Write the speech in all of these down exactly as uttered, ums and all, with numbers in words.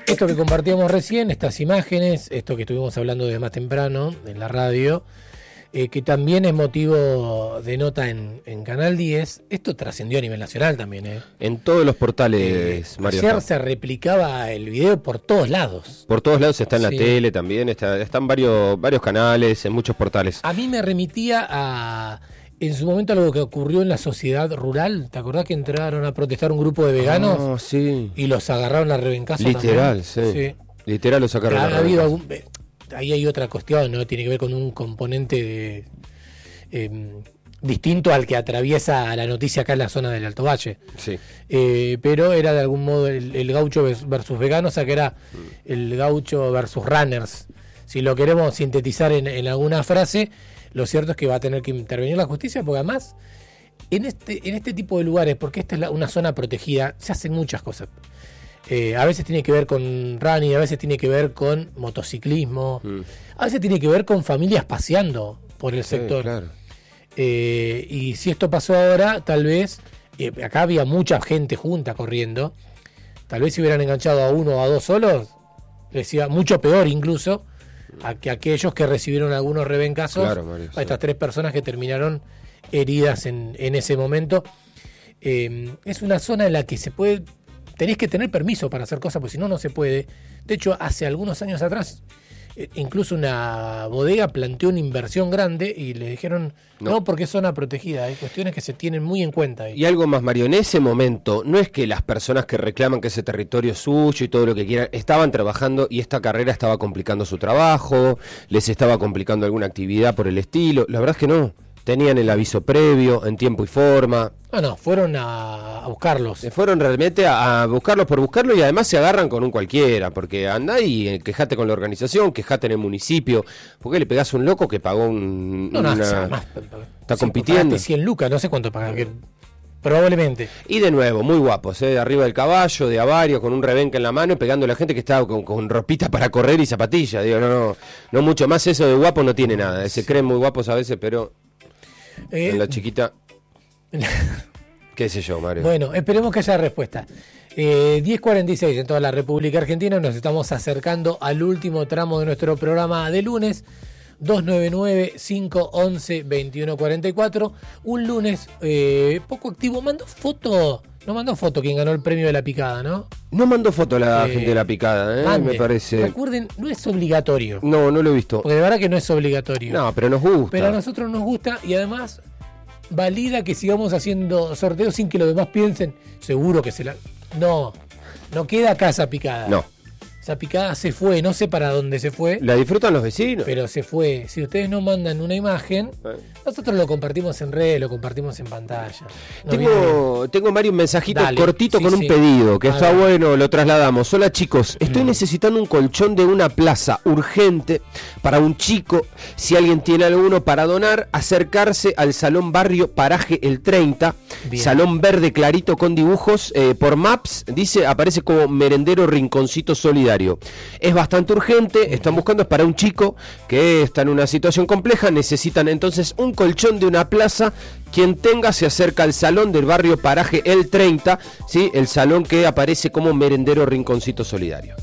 Esto que compartíamos recién, estas imágenes, esto que estuvimos hablando desde más temprano en la radio, eh, que también es motivo de nota en, en Canal diez, esto trascendió a nivel nacional también. ¿eh? En todos los portales, eh, Mario. Ayer se replicaba el video por todos lados. Por todos lados, está en la Sí. tele también, está, están varios, varios canales, en muchos portales. A mí me remitía a, en su momento, algo que ocurrió en la sociedad rural. ¿Te acordás que entraron a protestar un grupo de veganos? Ah, sí. Y los agarraron a rebencazos Literal, también? sí. Sí. Literal lo sacaron. Ha a habido rebencazos. algún, ahí hay otra cuestión, ¿no? Tiene que ver con un componente de, eh, distinto al que atraviesa la noticia acá en la zona del Alto Valle. Sí. Eh, pero era de algún modo el, el gaucho versus vegano, o sea que era el gaucho versus runners. Si lo queremos sintetizar en, en alguna frase, lo cierto es que va a tener que intervenir la justicia, porque además en este, en este tipo de lugares, porque esta es la, una zona protegida, se hacen muchas cosas. Eh, a veces tiene que ver con running, a veces tiene que ver con motociclismo, mm. a veces tiene que ver con familias paseando por el sí, sector. Claro. Eh, y si esto pasó ahora, tal vez, eh, acá había mucha gente junta corriendo, tal vez si hubieran enganchado a uno o a dos solos, les iba mucho peor incluso a que aquellos que recibieron algunos rebencazos, claro, Mario, a estas sí. tres personas que terminaron heridas en, en ese momento. Eh, es una zona en la que se puede... Tenés que tener permiso para hacer cosas, porque si no, no se puede. De hecho, hace algunos años atrás, eh, incluso una bodega planteó una inversión grande y le dijeron, no, no porque es zona protegida. Hay cuestiones que se tienen muy en cuenta ahí. Y algo más, Mario, en ese momento, no es que las personas que reclaman que ese territorio es suyo y todo lo que quieran, estaban trabajando y esta carrera estaba complicando su trabajo, les estaba complicando alguna actividad por el estilo. La verdad es que no. Tenían el aviso previo, en tiempo y forma. No, no, fueron a, a buscarlos. Se fueron realmente a, a buscarlos por buscarlo y además se agarran con un cualquiera, porque andá y eh, quejate con la organización, quejate en el municipio. ¿Por qué le pegás a un loco que pagó un... No, no, una... o sea, más, está sí, compitiendo? cien lucas, no sé cuánto pagan, que probablemente. Y de nuevo, muy guapos, ¿eh? Arriba del caballo, de avario, con un rebenque en la mano y pegando a la gente que estaba con, con ropita para correr y zapatillas. Digo, no, no, no mucho más eso de guapo no tiene nada. Se creen muy guapos a veces, pero... Eh, en la chiquita, qué sé yo, Mario. Bueno, esperemos que haya respuesta. Eh, diez cuarenta y seis en toda la República Argentina, nos estamos acercando al último tramo de nuestro programa de lunes. Dos nueve nueve, cinco once, veintiuno cuarenta y cuatro. Un lunes eh, poco activo. Mandó foto, no mandó foto quien ganó el premio de la picada, ¿no? No mandó foto la eh, gente de la picada, ¿eh? Mande. Me parece. Recuerden, no es obligatorio. No, no lo he visto. Porque de verdad que no es obligatorio. No, pero nos gusta. Pero a nosotros nos gusta y además valida que sigamos haciendo sorteos sin que los demás piensen, seguro que se la... No, no queda acá esa picada. No. Esa picada se fue, no sé para dónde se fue. La disfrutan los vecinos. Pero se fue. Si ustedes no mandan una imagen, eh. nosotros lo compartimos en redes, lo compartimos en pantalla. No tengo, tengo, Mario, un mensajito Dale. cortito sí, con sí. un pedido, que A está ver. bueno, lo trasladamos. Hola chicos, estoy mm. necesitando un colchón de una plaza urgente para un chico. Si alguien tiene alguno para donar, acercarse al Salón Barrio Paraje el treinta. Bien. Salón verde clarito con dibujos. Eh, por Maps, dice, aparece como merendero rinconcito solidario. Es bastante urgente, están buscando es para un chico que está en una situación compleja, necesitan entonces un colchón de una plaza. Quien tenga se acerca al salón del barrio Paraje el treinta, ¿sí? El salón que aparece como merendero rinconcito solidario.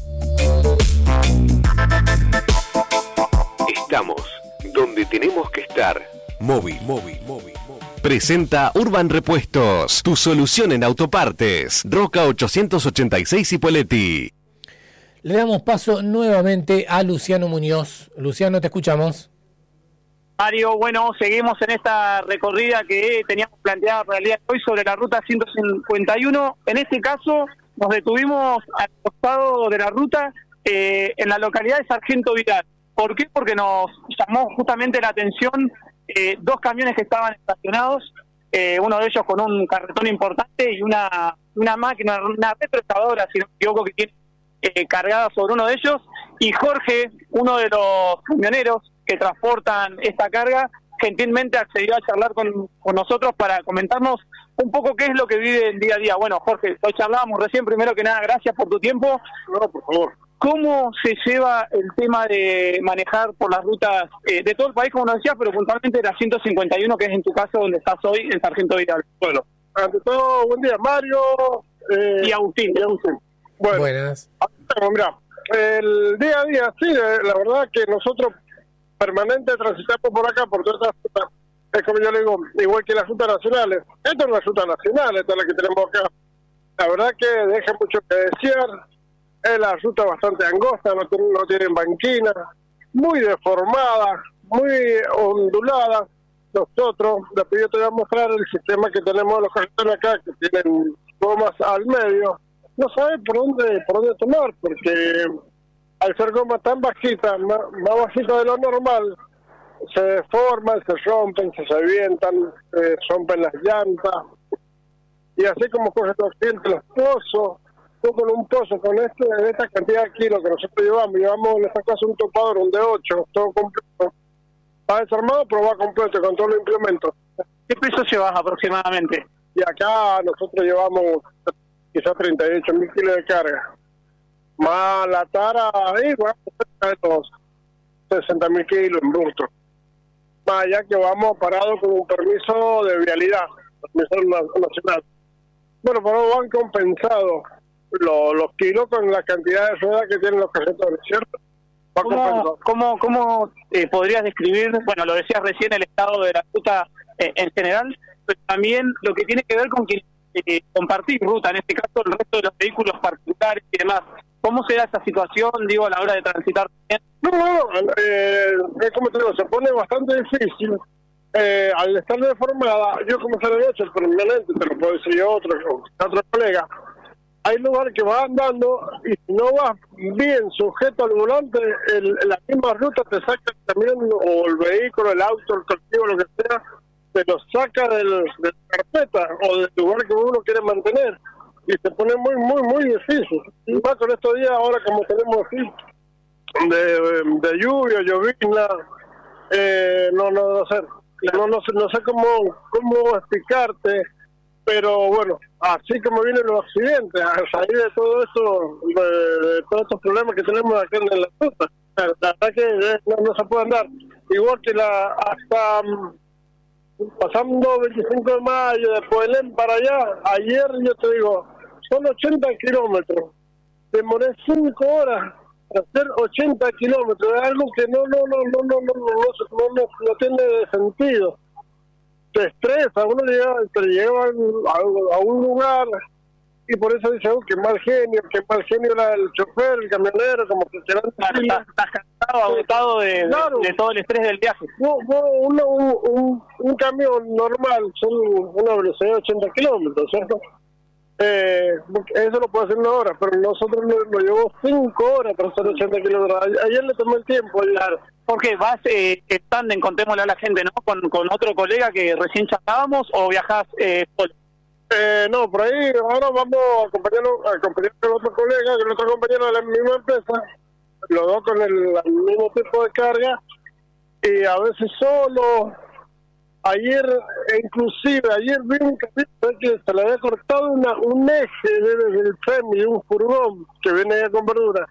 Estamos donde tenemos que estar. Móvil, móvil, móvil. Presenta Urban Repuestos, tu solución en autopartes. Roca ochocientos ochenta y seis Ipoleti. Le damos paso nuevamente a Luciano Muñoz. Luciano, te escuchamos. Mario, bueno, seguimos en esta recorrida que teníamos planteada para el día de hoy sobre la ruta ciento cincuenta y uno. En este caso, nos detuvimos al costado de la ruta eh, en la localidad de Sargento Vidal. ¿Por qué? Porque nos llamó justamente la atención eh, dos camiones que estaban estacionados, eh, uno de ellos con un carretón importante y una, una máquina, una retroexcavadora, si no me equivoco, que tiene Eh, cargada sobre uno de ellos, y Jorge, uno de los camioneros que transportan esta carga, gentilmente accedió a charlar con, con nosotros para comentarnos un poco qué es lo que vive el día a día. Bueno, Jorge, hoy charlábamos recién, primero que nada, gracias por tu tiempo. No, por favor. ¿Cómo se lleva el tema de manejar por las rutas eh, de todo el país, como nos decías, pero puntualmente de la ciento cincuenta y uno, que es en tu caso donde estás hoy, en Sargento Vidal? Bueno, ante todo, buen día, Mario eh, y Agustín. Y Agustín. Bueno, buenas. Bueno, mira, el día a día, sí, la verdad que nosotros permanente transitamos por acá, por todas estas rutas. Es como yo le digo, igual que las rutas nacionales. Esta es una ruta nacional, esta es la que tenemos acá. La verdad que deja mucho que desear. Es la ruta bastante angosta, no tienen, no tienen banquina, muy deformada, muy ondulada. Nosotros, después yo te voy a mostrar el sistema que tenemos de los carreteros acá, que tienen gomas al medio. No sabes por dónde por dónde tomar, porque al ser gomas tan bajitas, más, más bajitas de lo normal, se deforman, se rompen, se revientan, se rompen las llantas, y así como cogen los clientes los pozos. Tú con un pozo, con este, esta cantidad de kilos que nosotros llevamos, llevamos en esta casa un topador, un de ocho, todo completo. Va desarmado, pero va completo, con todos los implementos. ¿Qué peso llevas aproximadamente? Y acá nosotros llevamos quizás treinta y ocho mil kilos de carga. Más la tara, ahí, bueno, cerca de los sesenta mil kilos en bruto. Más allá que vamos parados con un permiso de vialidad, permiso nacional. Bueno, pero van compensados los, los kilos con la cantidad de ruedas que tienen los carretones, ¿cierto? ¿Cómo, ¿Cómo, cómo eh, podrías describir, bueno, lo decías recién, el estado de la ruta eh, en general, pero también lo que tiene que ver con que eh, compartir ruta, en este caso el resto de los vehículos particulares y demás? ¿Cómo se da esa situación, digo, a la hora de transitar? No, no, eh, es como te digo, se pone bastante difícil. Eh, al estar deformada, yo como se lo he hecho, el permanente, te lo puedo decir yo, otro, otro colega, hay lugares que vas andando y si no vas bien sujeto al volante, el, la misma ruta te saca también, o el vehículo, el auto, el colectivo, lo que sea, te lo saca del, de la carpeta o del lugar que uno quiere mantener y se pone muy, muy, muy difícil. Y más con estos días ahora como tenemos así, de, de lluvia, llovizna, eh, no, no, no sé, no, no sé, no sé cómo, cómo explicarte. Pero bueno, así como vienen los accidentes, a salir de todo esto, de, de todos estos problemas que tenemos acá en la ruta, la verdad que no, no se puede andar. Igual que la hasta um, pasando veinticinco de mayo, de Puelén para allá, ayer yo te digo, son ochenta kilómetros. Demoré cinco horas para hacer ochenta kilómetros, es algo que no, no, no, no, no, no, no, no, no, no, no tiene sentido. Te estresa, uno llega, te lleva a, a un lugar y por eso dice, oh, qué mal genio, qué mal genio era el chofer, el camionero, como que se Estás cansado, agotado de, claro, de, de todo el estrés del viaje. No, no, uno, un, un, un camión normal son una velocidad de ochenta kilómetros, ¿cierto? Eh, eso lo puede hacer una hora, pero nosotros lo, lo llevó cinco horas para hacer ochenta kilómetros. Ayer le tomé el tiempo, claro. Porque vas eh, en tándem, contémosle a la gente, ¿no? Con, con otro colega que recién charlábamos, o viajás eh, solo. Eh, no, por ahí ahora vamos a acompañar, a acompañar con otro colega, con otro compañero de la misma empresa, los dos con el, el mismo tipo de carga, y a veces solo. Ayer, inclusive, ayer vi un camino que se le había cortado una, un eje desde el Femi, un furgón que viene allá con verdura,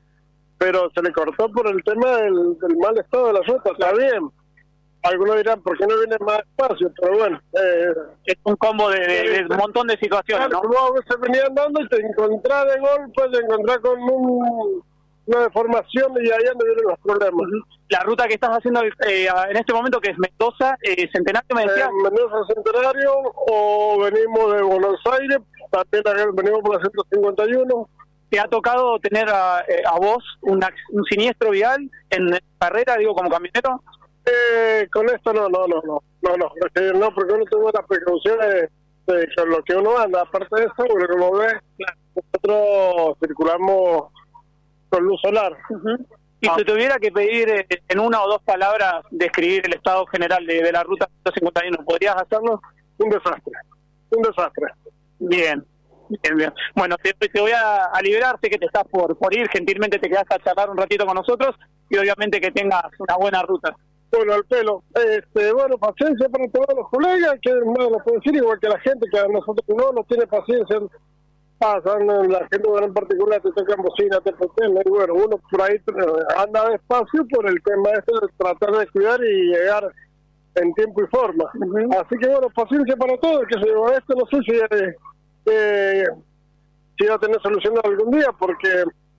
pero se le cortó por el tema del, del mal estado de la ruta. Está bien, algunos dirán, ¿por qué no viene más despacio? Pero bueno, eh, es un combo de, de, de un montón de situaciones, ¿no? Luego a veces venía andando y te encontrás de golpe, te encontrás con un, una deformación y ahí donde vienen los problemas. La ruta que estás haciendo eh, en este momento, que es Mendoza, eh, Centenario, me decías. Eh, Mendoza Centenario, o venimos de Buenos Aires, también venimos por la ciento cincuenta y uno. ¿Te ha tocado tener a, a vos una, un siniestro vial en carrera, digo, como camionero? Eh, con esto no, no, no, no, no, no, porque, no, porque uno tuvo las precauciones de con lo que uno anda. Aparte de eso, porque como ves, nosotros circulamos con luz solar. Uh-huh. Y ah. si tuviera que pedir eh, en una o dos palabras describir el estado general de, de la ruta ciento cincuenta y uno, ¿podrías hacerlo? Un desastre, un desastre. Bien, bien, bien. Bueno, te, te voy a, a liberar, sé que te estás por, por ir, gentilmente te quedas a charlar un ratito con nosotros y obviamente que tengas una buena ruta. Bueno, al pelo. Este, bueno, paciencia para todos los colegas, que no lo puedo decir, igual que la gente que a nosotros no nos tiene paciencia. Pasan, la gente en particular te tocan bocina, te protegen, y bueno, uno por ahí anda despacio por el tema este de tratar de cuidar y llegar en tiempo y forma. Uh-huh. Así que bueno, paciencia para todos, que se lleva esto, no sé si, eh, eh, si va a tener solución algún día, porque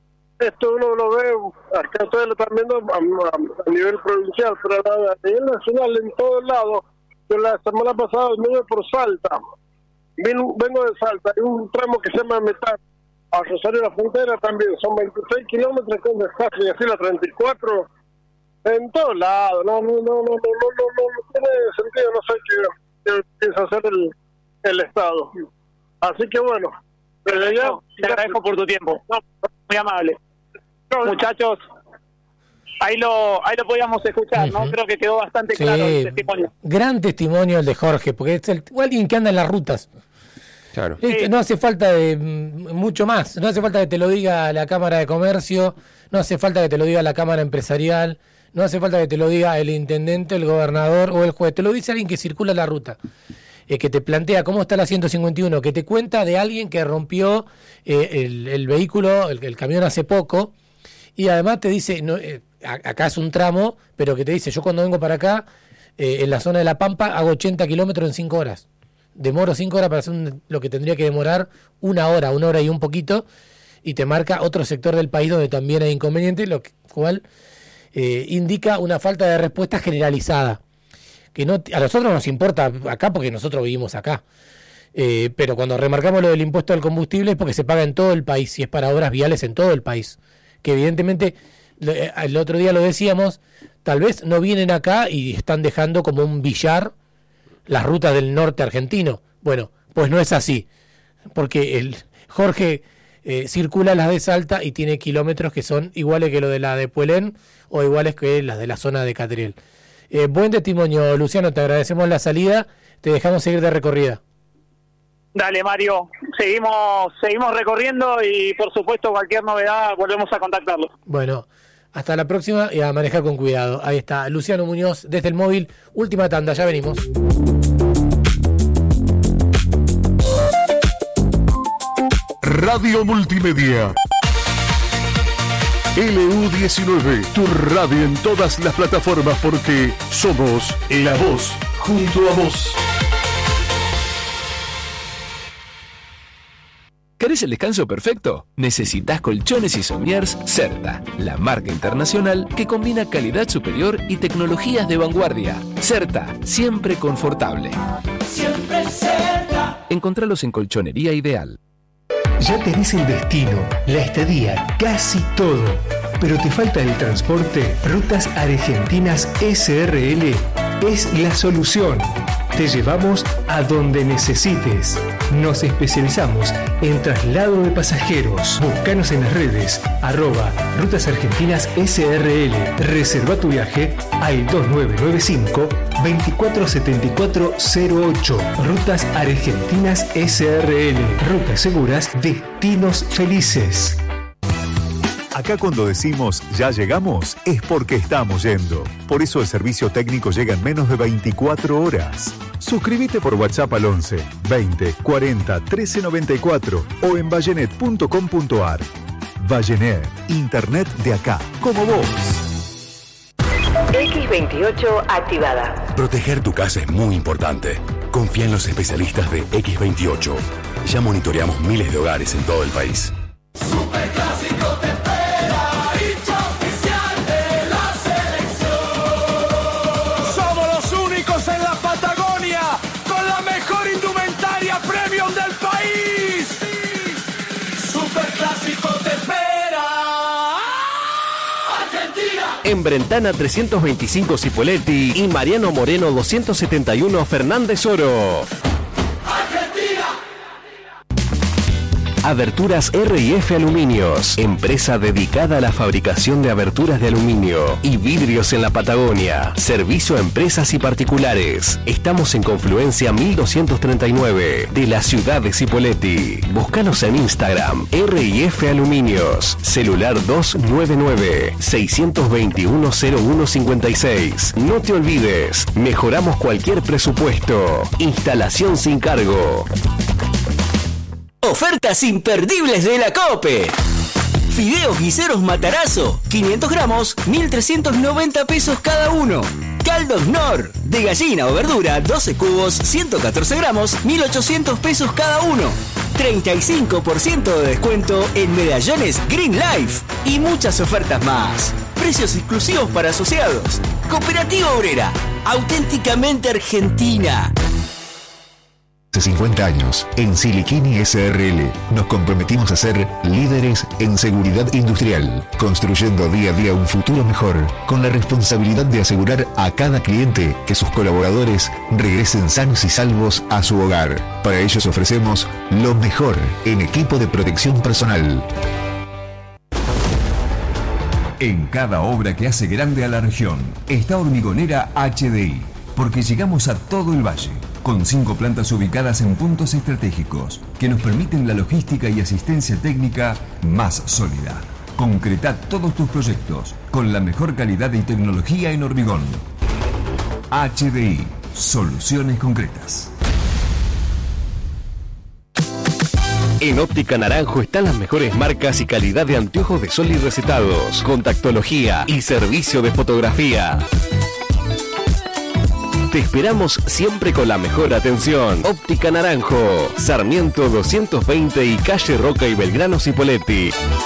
esto uno lo ve, acá ustedes lo están viendo a, a, a nivel provincial, pero a, a nivel nacional, en todos lados. Yo la semana pasada anduve por Salta, Vino, vengo de Salta, hay un tramo que se llama Metal, a Rosario de la Frontera también, son veintiséis kilómetros con despacio, y así la treinta y cuatro, en todos lados, no, no, no, no, no, no, no, no, no tiene sentido, no sé qué, qué piensa hacer el, el Estado. Así que bueno, desde ya... No, te agradezco por tu tiempo, no, muy amable. No, muchachos, ahí lo ahí lo podíamos escuchar, ¿no? Uh-huh. Creo que quedó bastante sí, claro el testimonio. Gran testimonio el de Jorge, porque es el, alguien que anda en las rutas. Claro. Sí. No hace falta de mucho más, no hace falta que te lo diga la Cámara de Comercio, no hace falta que te lo diga la Cámara Empresarial, no hace falta que te lo diga el intendente, el gobernador o el juez, te lo dice alguien que circula la ruta, eh, que te plantea cómo está la ciento cincuenta y uno, que te cuenta de alguien que rompió eh, el, el vehículo, el, el camión hace poco, y además te dice, no, eh, acá es un tramo, pero que te dice, yo cuando vengo para acá, eh, en la zona de La Pampa, hago ochenta kilómetros en cinco horas. Demoro cinco horas para hacer un, lo que tendría que demorar una hora, una hora y un poquito, y te marca otro sector del país donde también hay inconvenientes, lo cual eh, indica una falta de respuesta generalizada, que no a nosotros nos importa acá porque nosotros vivimos acá, eh, pero cuando remarcamos lo del impuesto al combustible es porque se paga en todo el país y es para obras viales en todo el país, que evidentemente el otro día lo decíamos, tal vez no vienen acá y están dejando como un billar las rutas del norte argentino. Bueno, pues no es así, porque el Jorge eh, circula las de Salta y tiene kilómetros que son iguales que lo de la de Puelén o iguales que las de la zona de Catriel. Eh, buen testimonio, Luciano, te agradecemos la salida, te dejamos seguir de recorrida. Dale, Mario, seguimos seguimos recorriendo y por supuesto cualquier novedad volvemos a contactarlo. Bueno, hasta la próxima y a manejar con cuidado. Ahí está, Luciano Muñoz desde el móvil, última tanda, ya venimos. Radio Multimedia L U diecinueve, tu radio en todas las plataformas porque somos la voz junto a vos. ¿Querés el descanso perfecto? Necesitas colchones y somiers Certa, la marca internacional que combina calidad superior y tecnologías de vanguardia. Certa, siempre confortable. Siempre Certa. Encontralos en Colchonería Ideal. Ya tenés el destino, la estadía, casi todo, pero te falta el transporte. Rutas Argentinas S R L es la solución. Te llevamos a donde necesites. Nos especializamos en traslado de pasajeros. Búscanos en las redes, arroba Rutas Argentinas S R L. Reserva tu viaje al dos nueve nueve cinco, dos cuatro siete cuatro cero ocho. Rutas Argentinas S R L. Rutas seguras, destinos felices. Acá cuando decimos ya llegamos es porque estamos yendo. Por eso el servicio técnico llega en menos de veinticuatro horas. Suscríbete por WhatsApp al once, veinte, cuarenta, trece noventa y cuatro o en vallenet punto com punto ar. Vallenet, internet de acá, como vos. equis veintiocho activada. Proteger tu casa es muy importante. Confía en los especialistas de equis veintiocho. Ya monitoreamos miles de hogares en todo el país. Superclásico te espera, hincha oficial de la selección. Somos los únicos en la Patagonia con la mejor indumentaria premium del país. Superclásico te espera, Argentina. En Brentana trescientos veinticinco Cipolletti y Mariano Moreno doscientos setenta y uno Fernández Oro. Aberturas R y F Aluminios, empresa dedicada a la fabricación de aberturas de aluminio y vidrios en la Patagonia. Servicio a empresas y particulares. Estamos en Confluencia mil doscientos treinta y nueve de la ciudad de Cipolletti. Búscanos en Instagram, R y F Aluminios. Celular dos nueve nueve, seis dos uno, cero uno cinco seis. No te olvides, mejoramos cualquier presupuesto. Instalación sin cargo. Ofertas imperdibles de la COPE. Fideos guiseros Matarazo, quinientos gramos, mil trescientos noventa pesos cada uno. Caldo Knorr, de gallina o verdura, doce cubos, ciento catorce gramos, mil ochocientos pesos cada uno. treinta y cinco por ciento de descuento en medallones Green Life y muchas ofertas más. Precios exclusivos para asociados. Cooperativa Obrera, auténticamente argentina. Hace cincuenta años, en Siliquini S R L, nos comprometimos a ser líderes en seguridad industrial, construyendo día a día un futuro mejor, con la responsabilidad de asegurar a cada cliente que sus colaboradores regresen sanos y salvos a su hogar. Para ellos ofrecemos lo mejor en equipo de protección personal. En cada obra que hace grande a la región, está Hormigonera H D I, porque llegamos a todo el valle, con cinco plantas ubicadas en puntos estratégicos que nos permiten la logística y asistencia técnica más sólida. Concreta todos tus proyectos con la mejor calidad y tecnología en hormigón. H D I, soluciones concretas. En Óptica Naranjo están las mejores marcas y calidad de anteojos de sol y recetados, contactología y servicio de fotografía. Te esperamos siempre con la mejor atención. Óptica Naranjo, Sarmiento doscientos veinte y calle Roca y Belgrano Cipolletti.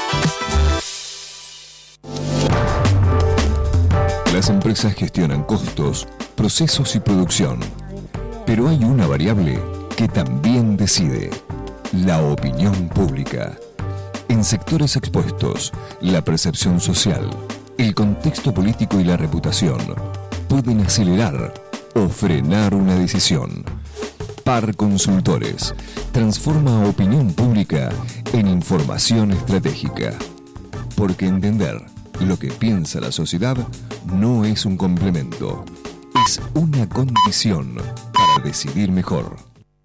Las empresas gestionan costos, procesos y producción. Pero hay una variable que también decide: la opinión pública. En sectores expuestos, la percepción social, el contexto político y la reputación pueden acelerar o frenar una decisión. Par Consultores transforma opinión pública en información estratégica. Porque entender lo que piensa la sociedad no es un complemento, es una condición para decidir mejor.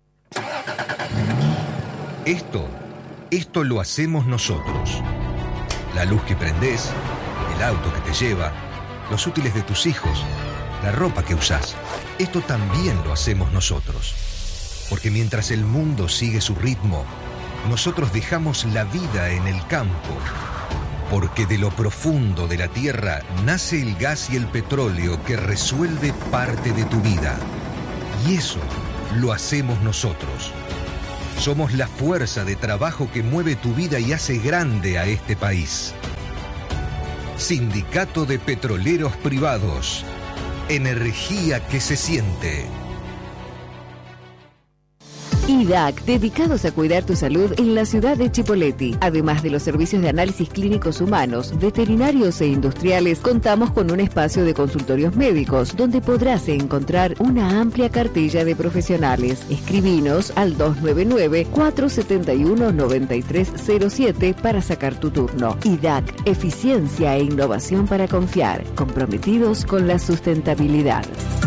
Esto, esto lo hacemos nosotros. La luz que prendés, el auto que te lleva, los útiles de tus hijos, la ropa que usás. Esto también lo hacemos nosotros. Porque mientras el mundo sigue su ritmo, nosotros dejamos la vida en el campo. Porque de lo profundo de la tierra nace el gas y el petróleo que resuelve parte de tu vida. Y eso lo hacemos nosotros. Somos la fuerza de trabajo que mueve tu vida y hace grande a este país. Sindicato de Petroleros Privados. Energía que se siente. I D A C, dedicados a cuidar tu salud en la ciudad de Chipolletti. Además de los servicios de análisis clínicos humanos, veterinarios e industriales, contamos con un espacio de consultorios médicos, donde podrás encontrar una amplia cartilla de profesionales. Escribinos al dos nueve nueve, cuatro siete uno, nueve tres cero siete para sacar tu turno. I D A C, eficiencia e innovación para confiar, comprometidos con la sustentabilidad.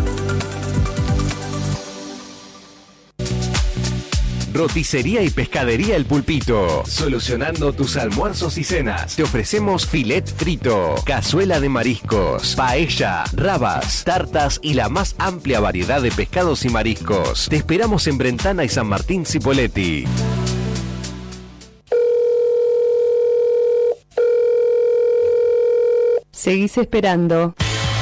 Roticería y Pescadería El Pulpito. Solucionando tus almuerzos y cenas. Te ofrecemos filet frito, cazuela de mariscos, paella, rabas, tartas y la más amplia variedad de pescados y mariscos. Te esperamos en Brentana y San Martín Cipolletti. Seguís esperando.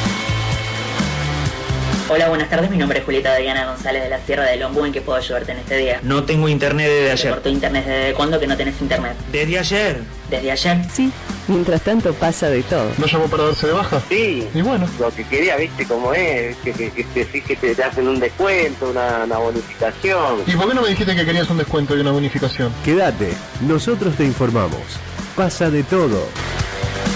Hola, buenas tardes, mi nombre es Julieta Diana González de la Sierra de Lombú. ¿En qué puedo ayudarte en este día? No tengo internet desde ayer. ¿Te cortó internet desde cuándo que no tenés internet? ¿Desde ayer? ¿Desde ayer? Sí, mientras tanto pasa de todo. ¿No llamó para darse de baja? Sí. Y bueno. Lo que quería, viste cómo es, que, que, que, que, que te, te hacen un descuento, una, una bonificación. ¿Y por qué no me dijiste que querías un descuento y una bonificación? Quédate, nosotros te informamos. Pasa de todo.